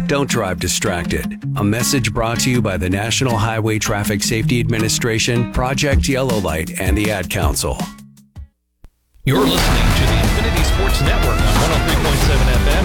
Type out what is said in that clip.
Don't drive distracted. A message brought to you by the National Highway Traffic Safety Administration, Project Yellow Light, and the Ad Council. You're listening to the Infinity Sports Network on 103.7 FM